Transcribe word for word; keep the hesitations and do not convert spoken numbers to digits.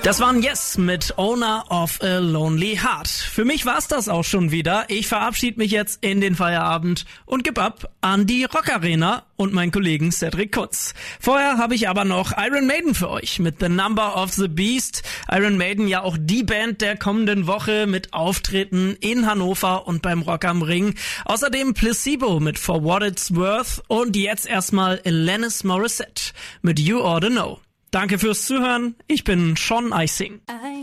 Das waren Yes mit Owner of a Lonely Heart. Für mich war's das auch schon wieder. Ich verabschiede mich jetzt in den Feierabend und gebe ab an die Rock Arena und meinen Kollegen Cedric Kutz. Vorher habe ich aber noch Iron Maiden für euch mit The Number of the Beast. Iron Maiden ja auch die Band der kommenden Woche mit Auftritten in Hannover und beim Rock am Ring. Außerdem Placebo mit For What It's Worth und jetzt erstmal Alanis Morissette mit You Oughta Know. Danke fürs Zuhören. Ich bin Sean Eising. I